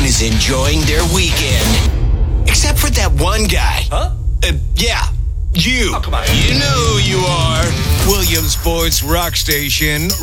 everyone is enjoying their weekend. Except for that one guy. Huh? Yeah, you. Oh, come on. You know who you are. Williamsport's Rock Station,